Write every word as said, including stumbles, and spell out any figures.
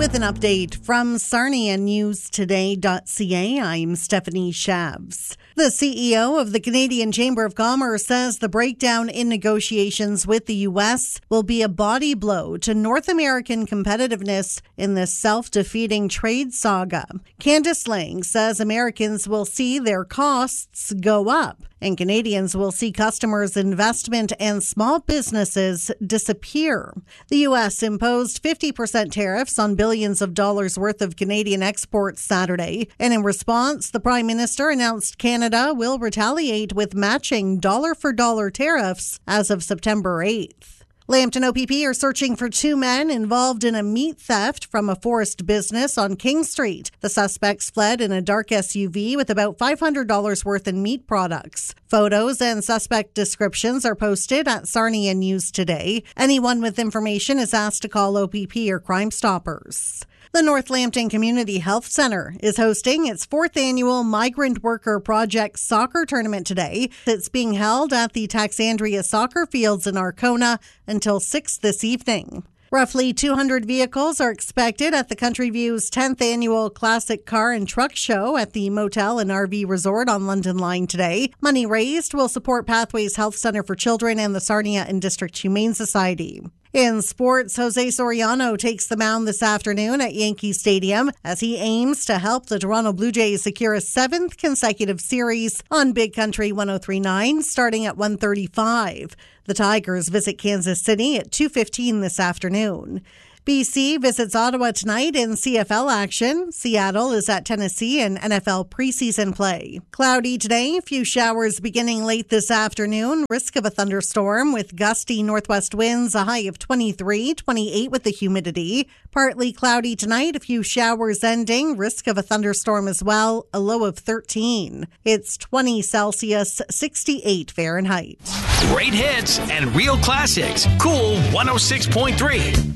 With an update from Sarnia News Today dot C A, I'm Stephanie Shavs. The C E O of the Canadian Chamber of Commerce says the breakdown in negotiations with the U S will be a body blow to North American competitiveness in this self-defeating trade saga. Candice Lang says Americans will see their costs go up, and Canadians will see customers' investment and small businesses disappear. The U S imposed fifty percent tariffs on billions of dollars worth of Canadian exports Saturday, and in response, the Prime Minister announced Canada will retaliate with matching dollar-for-dollar tariffs as of September eighth. Lambton O P P are searching for two men involved in a meat theft from a forest business on King Street. The suspects fled in a dark S U V with about five hundred dollars worth in meat products. Photos and suspect descriptions are posted at Sarnia News Today. Anyone with information is asked to call O P P or Crime Stoppers. The North Lambton Community Health Centre is hosting its fourth annual Migrant Worker Project soccer tournament today. It's being held at the Taxandria Soccer Fields in Arkona until six this evening. Roughly two hundred vehicles are expected at the Country View's tenth annual Classic Car and Truck Show at the Motel and R V Resort on London Line today. Money raised will support Pathways Health Centre for Children and the Sarnia and District Humane Society. In sports, Jose Soriano takes the mound this afternoon at Yankee Stadium as he aims to help the Toronto Blue Jays secure a seventh consecutive series on Big Country one oh three point nine starting at one thirty-five. The Tigers visit Kansas City at two fifteen this afternoon. B C visits Ottawa tonight in C F L action. Seattle is at Tennessee in N F L preseason play. Cloudy today, a few showers beginning late this afternoon. Risk of a thunderstorm with gusty northwest winds, a high of twenty-three, twenty-eight with the humidity. Partly cloudy tonight, a few showers ending. Risk of a thunderstorm as well, a low of thirteen. It's twenty Celsius, sixty-eight Fahrenheit. Great hits and real classics. Cool one oh six point three.